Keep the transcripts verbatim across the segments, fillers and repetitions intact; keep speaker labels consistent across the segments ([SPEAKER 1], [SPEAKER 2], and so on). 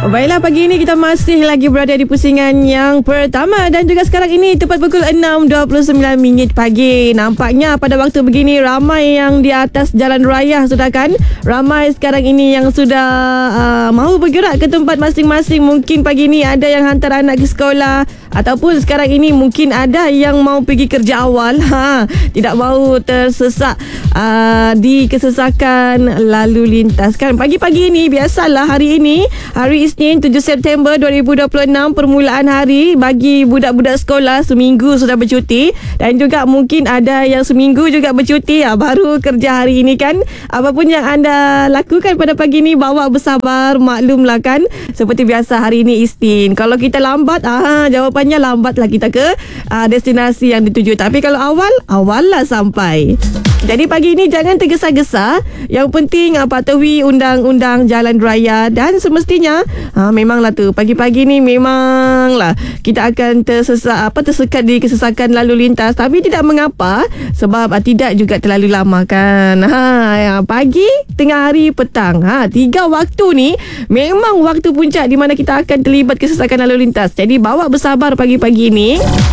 [SPEAKER 1] Baiklah, pagi ini kita masih lagi berada di pusingan yang pertama dan juga sekarang ini tepat pukul enam dua puluh sembilan minit pagi. Nampaknya pada waktu begini ramai yang di atas jalan raya sudah kan. Ramai sekarang ini yang sudah uh, mahu bergerak ke tempat masing-masing. Mungkin pagi ini ada yang hantar anak ke sekolah ataupun sekarang ini mungkin ada yang mau pergi kerja awal. Ha, tidak mahu tersesak uh, di kesesakan lalu lintas kan. Pagi-pagi ini biasalah hari ini hari Isnin tujuh September dua ribu dua puluh enam, permulaan hari bagi budak-budak sekolah. Seminggu sudah bercuti dan juga mungkin ada yang seminggu juga bercuti ya, baru kerja hari ini kan. Apapun yang anda lakukan pada pagi ini, bawa bersabar, maklumlah kan. Seperti biasa hari ini Isnin. Kalau kita lambat, aha, jawapannya lambatlah kita ke uh, destinasi yang dituju. Tapi kalau awal, awal lah sampai. Jadi pagi ini jangan tergesa-gesa. Yang penting uh, patuhi undang-undang jalan raya. Dan semestinya ha, memanglah tu pagi-pagi ni memanglah kita akan tersesak apa tersekat di kesesakan lalu lintas, tapi tidak mengapa sebab uh, tidak juga terlalu lama kan. Ha, ya, pagi, tengah hari, petang. Ha, tiga waktu ni memang waktu puncak di mana kita akan terlibat kesesakan lalu lintas. Jadi bawa bersabar pagi-pagi ni.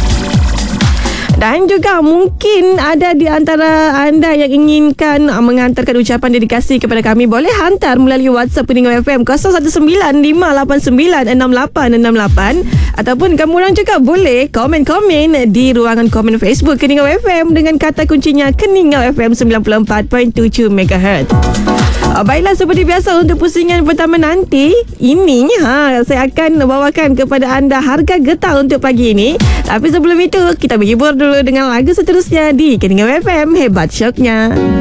[SPEAKER 1] Dan juga mungkin ada di antara anda yang inginkan mengantarkan ucapan dedikasi kepada kami, boleh hantar melalui WhatsApp Peningau F M kosong satu sembilan lima lapan sembilan enam lapan enam lapan, ataupun kamu orang juga boleh komen-komen di ruangan komen Facebook Peningau F M dengan kata kuncinya Peningau F M sembilan puluh empat perpuluhan tujuh megahertz. Uh, baiklah, seperti biasa untuk pusingan pertama nanti ini ha, saya akan bawakan kepada anda harga getah untuk pagi ini. Tapi sebelum itu kita menghibur dulu dengan lagu seterusnya di Peningau F M. Hebat syoknya.